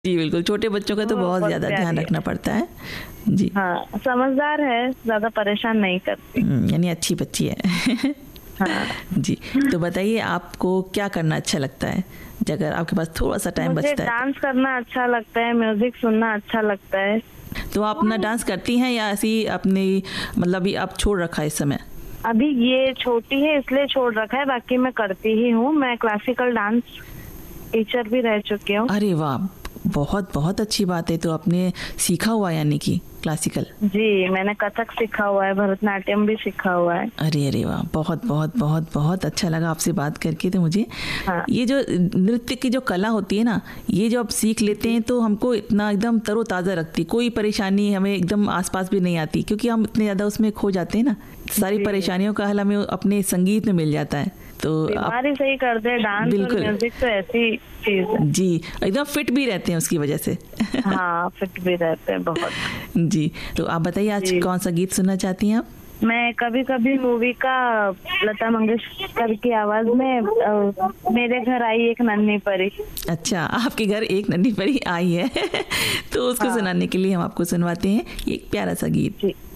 जी बिल्कुल, छोटे बच्चों का तो बहुत ज़्यादा ध्यान रखना पड़ता है। जी हाँ, समझदार है, ज़्यादा परेशान नहीं करती। यानी अच्छी बच्ची है। हाँ। जी, तो बताइए आपको क्या करना अच्छा लगता है अगर आपके पास थोड़ा सा टाइम मुझे बचता है? डांस करना अच्छा लगता है, म्यूजिक सुनना अच्छा लगता है। तो आप अपना डांस करती हैं या ऐसी अपनी मतलब अभी आप छोड़ रखा है इस समय? अभी ये छोटी है इसलिए छोड़ रखा है, बाकी मैं करती ही हूँ। मैं क्लासिकल डांस टीचर भी रह चुकी हूँ। अरे वाह, बहुत बहुत अच्छी बात है। तो आपने सीखा हुआ यानी कि क्लासिकल? जी, मैंने कथक सीखा हुआ है, भरतनाट्यम भी सीखा हुआ है। अरे अरे वाह, बहुत बहुत बहुत बहुत अच्छा लगा आपसे बात करके। तो मुझे हाँ। ये जो नृत्य की जो कला होती है ना, ये जो आप सीख लेते हैं तो हमको इतना एकदम तरोताज़ा रखती, कोई परेशानी हमें एकदम आसपास भी नहीं आती, क्योंकि हम इतने ज़्यादा उसमें खो जाते हैं ना। सारी परेशानियों का हल हमें अपने संगीत में मिल जाता है। तो बीमारी सही कर दे डांस और म्यूजिक, तो ऐसी चीज है। जी, एकदम फिट भी रहते हैं उसकी वजह से। हाँ, फिट भी रहते हैं बहुत। जी, तो आप बताइए आज कौन सा गीत सुनना चाहती हैं आप? मैं कभी कभी मूवी का लता मंगेशकर की आवाज में मेरे घर आई एक नन्ही परी। अच्छा, आपके घर एक नन्ही परी आई है। तो उसको सुनाने के लिए हम आपको सुनवाते हैं एक प्यारा सा गीत। जी।